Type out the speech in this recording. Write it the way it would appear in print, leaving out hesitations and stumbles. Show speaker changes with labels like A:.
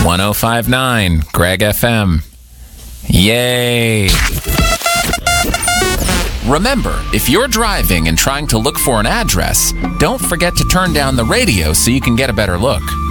A: 1059 Greg FM. Yay! Remember, if you're driving and trying to look for an address, don't forget to turn down the radio so you can get a better look.